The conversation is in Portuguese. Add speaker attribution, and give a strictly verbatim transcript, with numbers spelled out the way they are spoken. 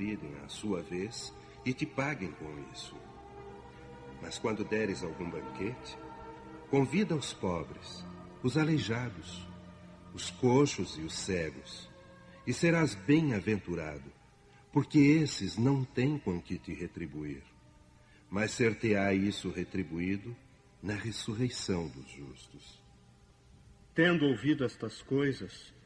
Speaker 1: virem à sua vez e te paguem com isso. Mas quando deres algum banquete, convida os pobres, os aleijados, os coxos e os cegos, e serás bem-aventurado, porque esses não têm com que te retribuir, mas ser-te-á isso retribuído na ressurreição dos justos.
Speaker 2: Tendo ouvido estas coisas,